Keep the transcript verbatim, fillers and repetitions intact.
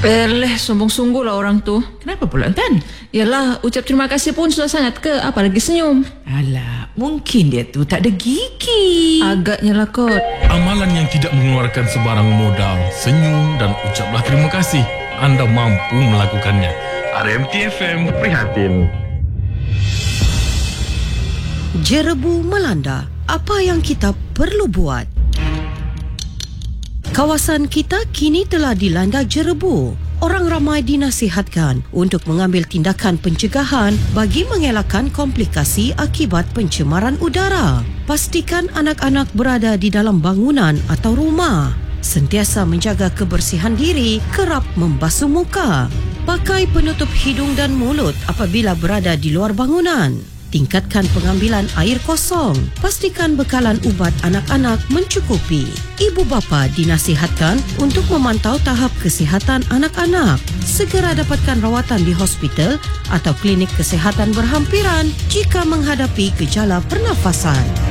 Perleh, sombong sungguh lah orang tu. Kenapa pula Tan? Yalah, ucap terima kasih pun susah sangat ke? Apalagi senyum. Alah, mungkin dia tu tak ada gigi. Agaknya lah kot. Amalan yang tidak mengeluarkan sebarang modal, senyum dan ucaplah terima kasih. Anda mampu melakukannya. R M T F M prihatin. Jerebu melanda. Apa yang kita perlu buat? Kawasan kita kini telah dilanda jerebu. Orang ramai dinasihatkan untuk mengambil tindakan pencegahan bagi mengelakkan komplikasi akibat pencemaran udara. Pastikan anak-anak berada di dalam bangunan atau rumah. Sentiasa menjaga kebersihan diri, kerap membasuh muka. Pakai penutup hidung dan mulut apabila berada di luar bangunan. Tingkatkan pengambilan air kosong. Pastikan bekalan ubat anak-anak mencukupi. Ibu bapa dinasihatkan untuk memantau tahap kesihatan anak-anak. Segera dapatkan rawatan di hospital atau klinik kesihatan berhampiran jika menghadapi gejala pernafasan.